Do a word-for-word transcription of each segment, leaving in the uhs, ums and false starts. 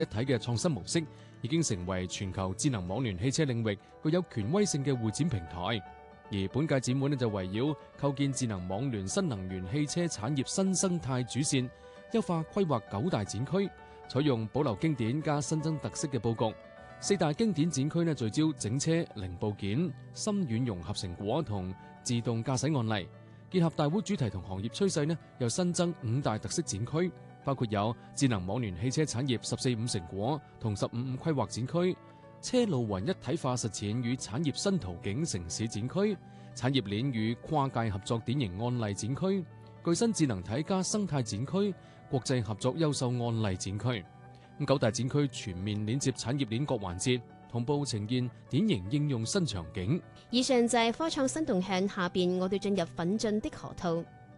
一體嘅創新模式，已經成為全球智能網聯汽車領域具有權威性嘅會展平台。而本屆展會呢就圍繞構建智能網聯新能源汽車產業新生態主線，優化規劃九大展區，採用保留經典加新增特色嘅佈局。四大經典展區呢聚焦整車零部件、深遠融合成果同自動駕駛案例，結合大會主題同行業趨勢呢，又新增五大特色展區，包括有智能網聯汽車產業十四五成果同十五五規劃展區、車路雲一體化實踐與產業新途徑城市展區、產業鏈與跨界合作典型案例展區、具新智能體加生態展區、國際合作優秀案例展區。九大展區全面連接產業鏈各環節，同步呈現典型應用新場景。 以上就係科創新動向，下邊我哋進入奮進的河套。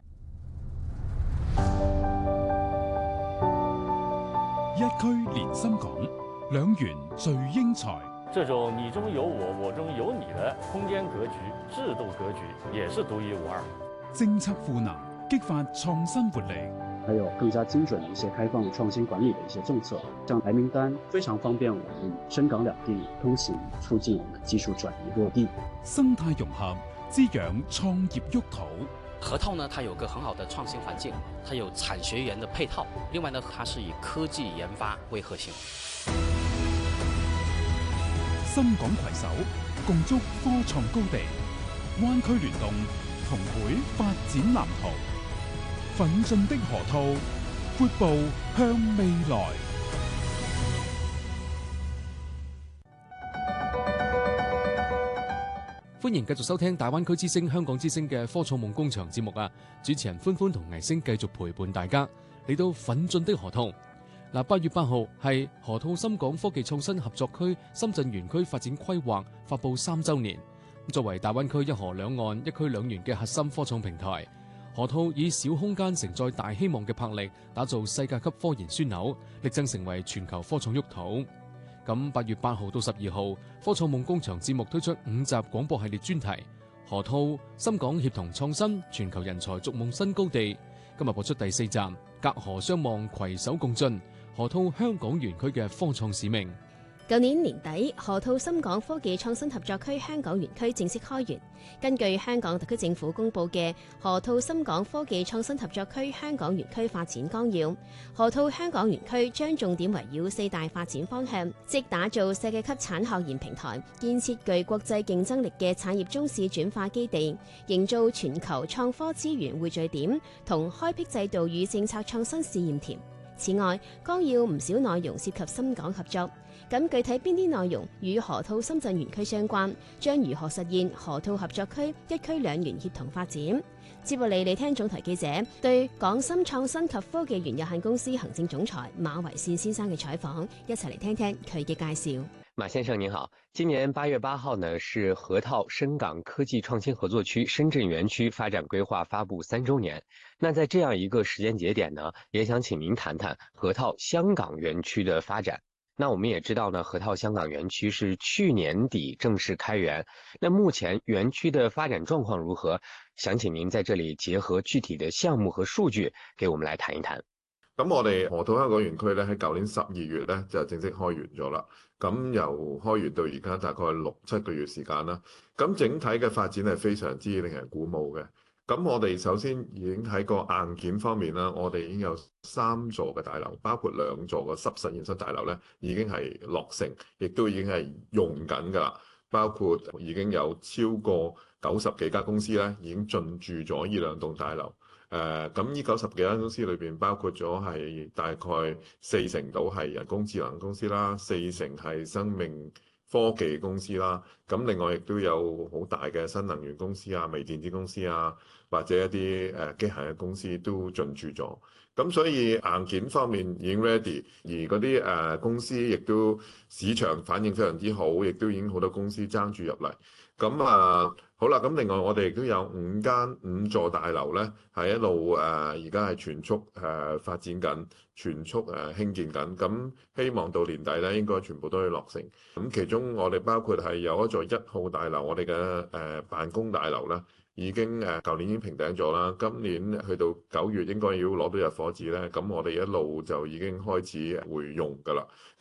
一區連心港，兩元聚英才。 這種你中有我，我中有你的空間格局、制度格局，也是獨一無二。 政策賦能，激發創新活力。 還有更加精準的一些開放創新管理的一些政策，像白名單非常方便我們深港兩地通行，促進我們技術轉移落地。 生態融合，滋養創業沃土。 河套呢，它有個很好的創新環境，它有產學研的配套，另外呢，它是以科技研發為核心。 深港攜手，共築科創高地，灣區聯動，同繪發展藍圖。奮進的河套，闊步向未來。 歡迎繼續收聽大灣區之聲、香港之聲嘅科創夢工場節目啊！主持人歡歡同倪星繼續陪伴大家嚟到奮進的河套。嗱，八月八號係河套深港科技創新合作區深圳園區發展規劃發布三週年。作為大灣區一河兩岸、一區兩園嘅核心科創平台，河套以小空間承載大希望嘅魄力，打造世界級科研樞紐，力爭成為全球科創沃土。咁八月八號到十二號，科創夢工場節目推出五集廣播系列專題，河套深港協同創新，全球人才逐夢新高地。今日播出第四集，隔河相望，攜手共進，河套香港園區嘅科創使命。 舊年年底，河套深港科技創新合作區香港園區正式開園。根據香港特區政府公布嘅河套深港科技創新合作區香港園區發展綱要，河套香港園區將重點圍繞四大發展方向，即打造世界級產學研平台，建設具國際競爭力嘅產業中試轉化基地，營造全球創科資源匯聚點，同開闢制度與政策創新試驗田。此外，綱要唔少內容涉及深港合作。咁具體邊啲內容與河套深圳園區相關，將如何實現河套合作區一區兩園協同發展？接落嚟，嚟聽總台記者對港深創新及科技園有限公司行政總裁馬維善先生嘅採訪，一齊嚟聽聽佢嘅介紹。 馬先生您好，今年八月八號呢是河套深港科技創新合作區深圳園區發展規劃發布三週年。那在這樣一個時間節點呢，也想請您談談河套香港園區的發展。那我們也知道呢，河套香港園區是去年底正式開園。那目前園區的發展狀況如何？想請您在這裡結合具體的項目和數據，給我們來談一談。 咁我哋河套香港園區咧喺舊年十二月咧就正式開園咗啦。咁由開園到而家大概六七個月時間啦。咁整體嘅發展係非常之令人鼓舞嘅。咁我哋首先已經喺個硬件方面啦，我哋已經有三座嘅大樓，包括兩座嘅濕實驗室大樓咧，已經係落成，亦都已經係用緊㗎啦。包括已經有超過九十幾間公司咧，已經進駐咗呢兩棟大樓。誒，咁呢九十幾間公司裏邊，包括咗係大概四成到係人工智能公司啦，四成係生命科技公司啦，咁另外亦都有好大嘅新能源公司啊、微電子公司啊，或者一啲誒機械嘅公司都進駐咗。咁所以硬件方面已經 ready，而嗰啲誒公司亦都市場反應非常之好，亦都已經好多公司爭住入嚟。咁啊好啦，咁另外我哋亦都有五間五座大樓咧，係一路誒而家係全速誒、呃、發展緊，全速誒、呃、興建緊。咁希望到年底咧，應該全部都可以落成。咁其中我哋包括係有一座一號大樓，我哋嘅誒辦公大樓啦， 已經誒舊年已經平頂咗啦，今年去到九月應該要攞到入伙紙咧，咁我哋一路就已經開始會用㗎啦。